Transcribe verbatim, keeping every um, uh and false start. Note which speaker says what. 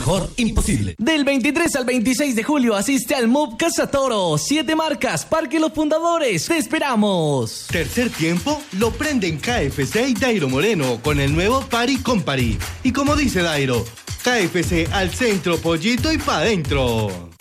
Speaker 1: mejor imposible.
Speaker 2: Del veintitrés al veintiséis de julio asiste al M U B Casa Toro. Siete marcas, Parque Los Fundadores. ¡Te esperamos!
Speaker 3: Tercer tiempo lo prenden K F C y Dairo Moreno con el nuevo Party Company. Y como dice Dairo, K F C al centro, pollito y pa' dentro.